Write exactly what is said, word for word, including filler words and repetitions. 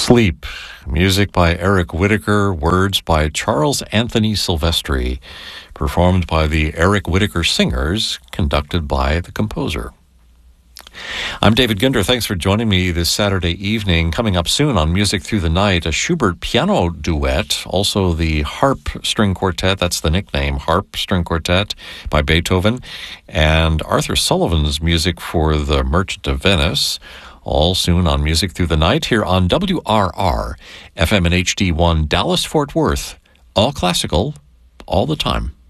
Sleep. Music by Eric Whitacre. Words by Charles Anthony Silvestri. Performed by the Eric Whitacre Singers. Conducted by the composer. I'm David Ginder. Thanks for joining me this Saturday evening. Coming up soon on Music Through the Night, a Schubert piano duet, also the Harp String Quartet, that's the nickname, Harp String Quartet by Beethoven, and Arthur Sullivan's music for The Merchant of Venice, all soon on Music Through the Night here on W R R, F M and H D one, Dallas-Fort Worth, all classical, all the time.